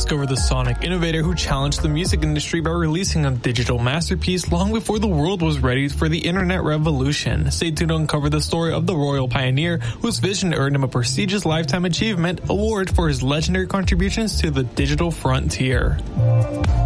discover the sonic innovator who challenged the music industry by releasing a digital masterpiece long before the world was ready for the internet revolution. Stay tuned to uncover the story of the royal pioneer whose vision earned him a prestigious Lifetime Achievement Award for his legendary contributions to the digital frontier.